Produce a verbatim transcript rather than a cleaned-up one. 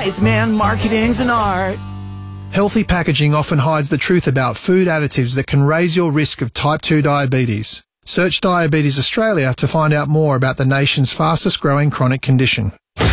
wise man, marketing's an art. Healthy packaging often hides the truth about food additives that can raise your risk of type two diabetes. Search Diabetes Australia to find out more about the nation's fastest growing chronic condition.